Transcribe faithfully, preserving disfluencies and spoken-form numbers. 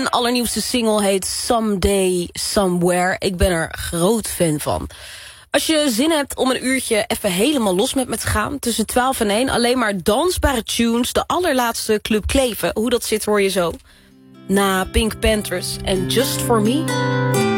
Hun allernieuwste single heet Someday, Somewhere. Ik ben er groot fan van. Als je zin hebt om een uurtje even helemaal los met me te gaan, tussen twaalf en één, alleen maar dansbare tunes, de allerlaatste Club Kleven. Hoe dat zit hoor je zo. Na Pink Panthers en Just For Me.